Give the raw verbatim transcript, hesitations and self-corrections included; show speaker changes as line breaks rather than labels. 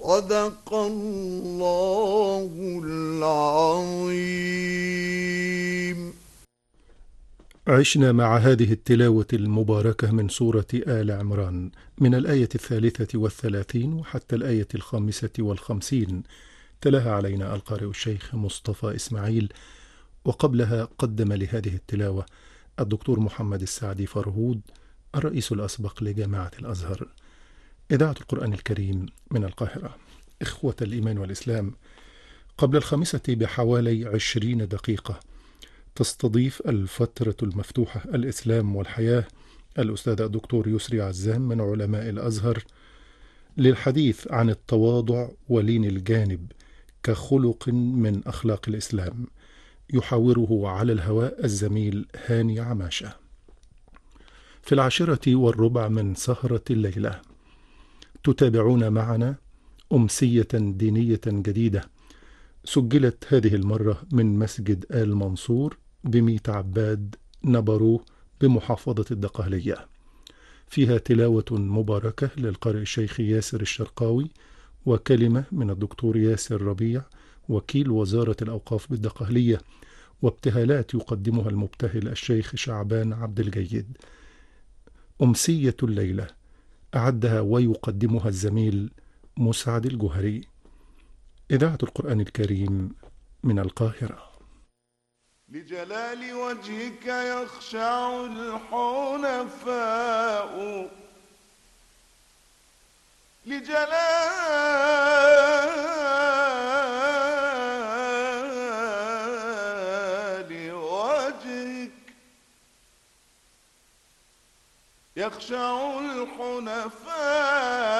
صدق الله العظيم.
عشنا مع هذه التلاوة المباركة من سورة آل عمران من الآية الثالثة والثلاثين وحتى الآية الخامسة والخمسين. تلاها علينا القارئ الشيخ مصطفى إسماعيل، وقبلها قدم لهذه التلاوة الدكتور محمد السعدي فرهود، الرئيس الأسبق لجامعة الأزهر. إذاعة القرآن الكريم من القاهرة. إخوة الإيمان والإسلام، قبل الخامسة بحوالي عشرين دقيقة تستضيف الفترة المفتوحة الإسلام والحياة الأستاذ الدكتور يسري عزام من علماء الأزهر للحديث عن التواضع ولين الجانب كخلق من أخلاق الإسلام. يحاوره على الهواء الزميل هاني عماشة. في العاشرة والربع من سهرة الليلة تتابعون معنا أمسية دينية جديدة سجلت هذه المرة من مسجد آل منصور بميت عباد نبروه بمحافظة الدقهلية. فيها تلاوة مباركة للقارئ الشيخ ياسر الشرقاوي، وكلمة من الدكتور ياسر ربيع وكيل وزارة الأوقاف بالدقهلية، وابتهالات يقدمها المبتهل الشيخ شعبان عبد الجيد. أمسية الليلة أعدها ويقدمها الزميل مسعد الجهري. إذاعة القرآن الكريم من القاهرة.
لجلال وجهك يخشع الحنفاء، لجلال وجهك يخشع الحنفاء